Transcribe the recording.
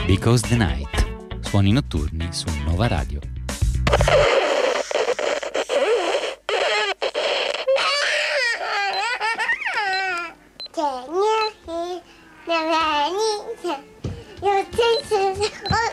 Because the Night. Suoni notturni su Nova Radio. Io